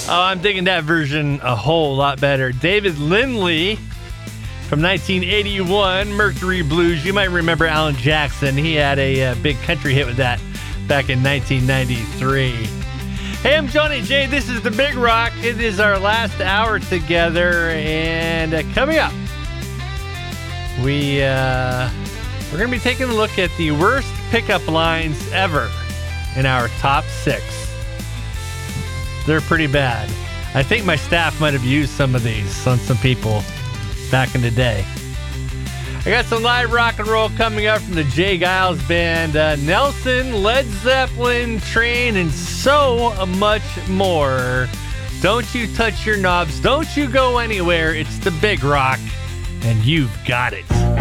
Oh, I'm digging that version a whole lot better. David Lindley from 1981, Mercury Blues. You might remember Alan Jackson. He had a big country hit with that back in 1993. Hey, I'm Johnny J. This is The Big Rock. It is our last hour together, and coming up, we're going to be taking a look at the worst pickup lines ever in our top 6. They're pretty bad. I think my staff might have used some of these on some people back in the day. I got some live rock and roll coming up from the Jay Giles Band, Nelson, Led Zeppelin, Train, and so much more. Don't you touch your knobs. Don't you go anywhere. It's The Big Rock, and you've got it.